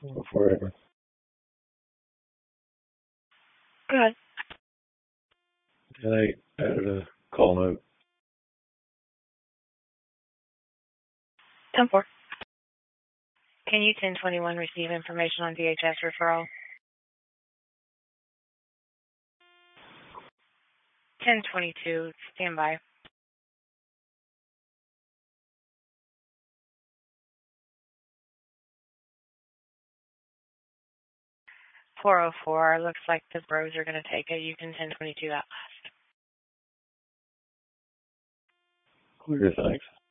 Forever. Go ahead. And I added a call note. 10-4. Can you 1021 receive information on DHS referral? 1022, stand by. 404, looks like the bros are going to take it. You can 1022 that last. Clear, thanks.